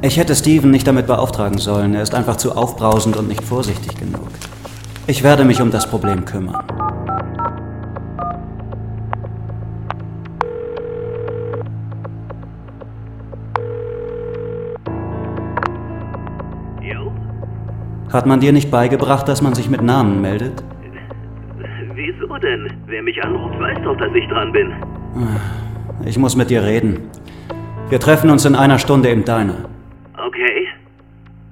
Ich hätte Steven nicht damit beauftragen sollen. Er ist einfach zu aufbrausend und nicht vorsichtig genug. Ich werde mich um das Problem kümmern. Hat man dir nicht beigebracht, dass man sich mit Namen meldet? Wieso denn? Wer mich anruft, weiß doch, dass ich dran bin. Ich muss mit dir reden. Wir treffen uns in einer Stunde im Diner.